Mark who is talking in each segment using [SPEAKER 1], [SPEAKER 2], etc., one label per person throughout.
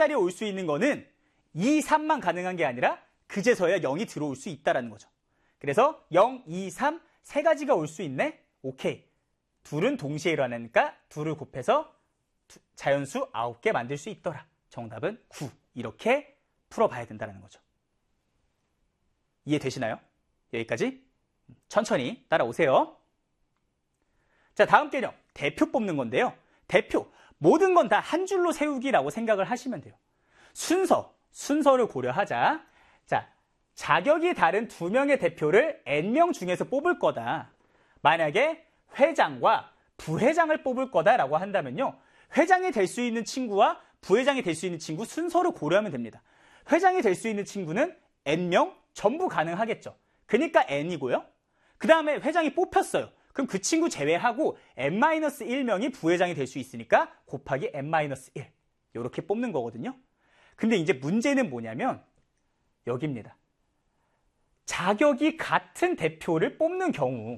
[SPEAKER 1] 자리에 올 수 있는 거는 2, 3만 가능한 게 아니라 그제서야 0이 들어올 수 있다라는 거죠. 그래서 0, 2, 3 세 가지가 올 수 있네? 오케이. 둘은 동시에 일어나니까 둘을 곱해서 자연수 9개 만들 수 있더라. 정답은 9. 이렇게 풀어봐야 된다는 거죠. 이해되시나요? 여기까지? 천천히 따라오세요. 자, 다음 개념. 대표 뽑는 건데요. 대표. 모든 건 다 한 줄로 세우기라고 생각을 하시면 돼요. 순서를 고려하자. 자, 자격이 다른 2명의 대표를 N명 중에서 뽑을 거다. 만약에 회장과 부회장을 뽑을 거다라고 한다면요. 회장이 될 수 있는 친구와 부회장이 될 수 있는 친구 순서를 고려하면 됩니다. 회장이 될 수 있는 친구는 N명 전부 가능하겠죠. 그러니까 N이고요. 그 다음에 회장이 뽑혔어요. 그럼 그 친구 제외하고 N-1명이 부회장이 될 수 있으니까 곱하기 N-1. 이렇게 뽑는 거거든요. 근데 이제 문제는 뭐냐면 여기입니다. 자격이 같은 대표를 뽑는 경우,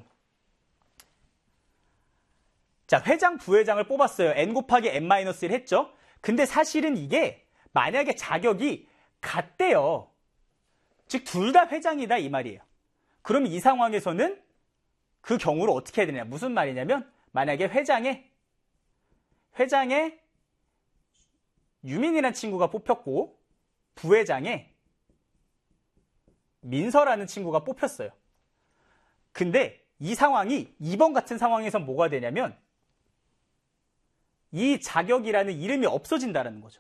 [SPEAKER 1] 자, 회장, 부회장을 뽑았어요. N 곱하기 N-1 했죠. 근데 사실은 이게 만약에 자격이 같대요. 즉, 둘 다 회장이다 이 말이에요. 그럼 이 상황에서는 그 경우를 어떻게 해야 되냐. 무슨 말이냐면 만약에 회장에 유민이라는 친구가 뽑혔고 부회장에 민서라는 친구가 뽑혔어요. 근데 이 상황이 2번 같은 상황에선 뭐가 되냐면 이 자격이라는 이름이 없어진다는 거죠.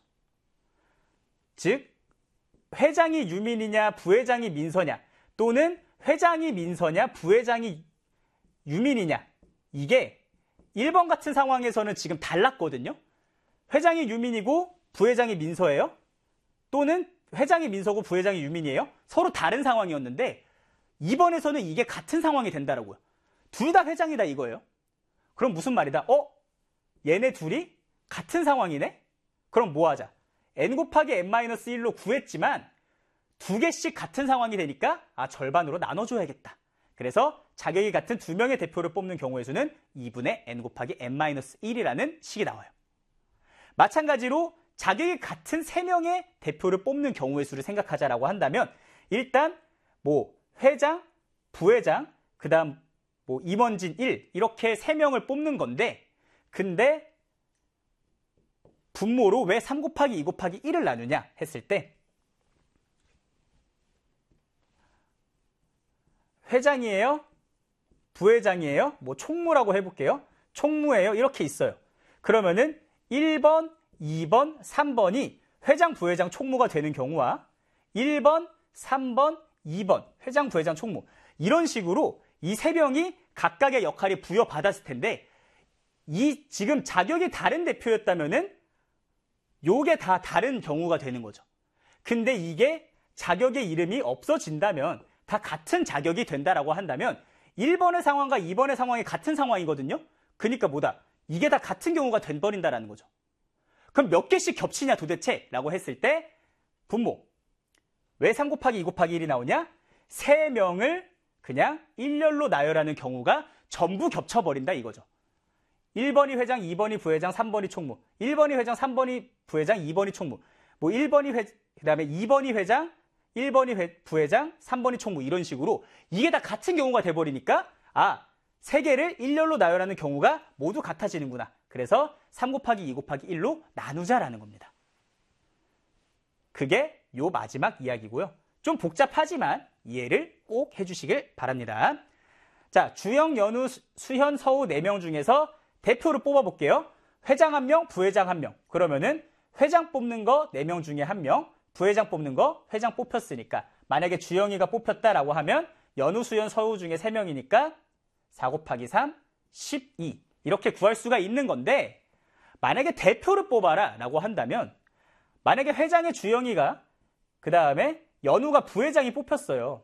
[SPEAKER 1] 즉 회장이 유민이냐 부회장이 민서냐 또는 회장이 민서냐 부회장이 유민이냐 이게 1번 같은 상황에서는 지금 달랐거든요. 회장이 유민이고 부회장이 민서예요. 또는 회장이 민서고 부회장이 유민이에요. 서로 다른 상황이었는데 2번에서는 이게 같은 상황이 된다라고요. 둘 다 회장이다 이거예요. 그럼 무슨 말이다? 얘네 둘이 같은 상황이네? 그럼 뭐 하자? N 곱하기 N-1로 구했지만 두 개씩 같은 상황이 되니까 절반으로 나눠줘야겠다. 그래서 자격이 같은 2명의 대표를 뽑는 경우의 수는 2분의 N 곱하기 N-1이라는 식이 나와요. 마찬가지로 자격이 같은 3명의 대표를 뽑는 경우의 수를 생각하자라고 한다면 일단 회장, 부회장, 그 다음 임원진 1 이렇게 3명을 뽑는 건데 근데 분모로 왜 3 곱하기 2 곱하기 1을 나누냐 했을 때 회장이에요? 부회장이에요? 총무라고 해볼게요. 총무예요? 이렇게 있어요. 그러면은 1번, 2번, 3번이 회장, 부회장, 총무가 되는 경우와 1번, 3번, 2번 회장, 부회장, 총무 이런 식으로 이 3명이 각각의 역할이 부여받았을 텐데 이 지금 자격이 다른 대표였다면은 요게 다 다른 경우가 되는 거죠. 근데 이게 자격의 이름이 없어진다면 다 같은 자격이 된다라고 한다면 1번의 상황과 2번의 상황이 같은 상황이거든요. 그러니까 이게 다 같은 경우가 돼버린다라는 거죠. 그럼 몇 개씩 겹치냐 도대체? 라고 했을 때 분모. 왜 3 곱하기 2 곱하기 1이 나오냐? 3명을 그냥 일렬로 나열하는 경우가 전부 겹쳐버린다 이거죠. 1번이 회장, 2번이 부회장, 3번이 총무. 1번이 회장, 3번이 부회장, 2번이 총무. 그 다음에 2번이 회장, 1번이 부회장, 3번이 총무 이런 식으로 이게 다 같은 경우가 돼버리니까 3개를 일렬로 나열하는 경우가 모두 같아지는구나. 그래서 3 곱하기 2 곱하기 1로 나누자라는 겁니다. 그게 요 마지막 이야기고요. 좀 복잡하지만 이해를 꼭 해주시길 바랍니다. 자, 주영, 연우, 수현, 서우 4명 중에서 대표를 뽑아볼게요. 회장 1명, 부회장 1명. 그러면은 회장 뽑는 거 4명 중에 1명, 부회장 뽑는 거 회장 뽑혔으니까 만약에 주영이가 뽑혔다라고 하면 연우, 수현, 서우 중에 3명이니까 4 곱하기 3, 12 이렇게 구할 수가 있는 건데 만약에 대표를 뽑아라 라고 한다면 만약에 회장의 주영이가 그 다음에 연우가 부회장이 뽑혔어요.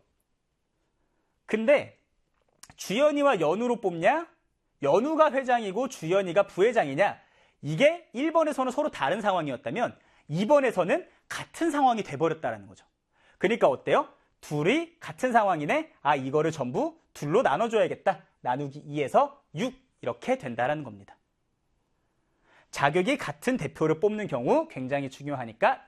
[SPEAKER 1] 근데 주연이와 연우로 뽑냐? 연우가 회장이고 주연이가 부회장이냐? 이게 1번에서는 서로 다른 상황이었다면 2번에서는 같은 상황이 돼버렸다는 거죠. 그러니까 어때요? 둘이 같은 상황이네? 이거를 전부 둘로 나눠줘야겠다. 나누기 2에서 6 이렇게 된다는 겁니다. 자격이 같은 대표를 뽑는 경우 굉장히 중요하니까